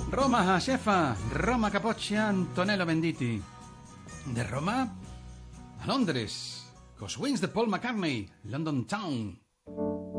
Roma, Shefa, Roma Capoccia, Antonello Venditti. De Roma a Londres, Cos Wings de Paul McCartney, London Town.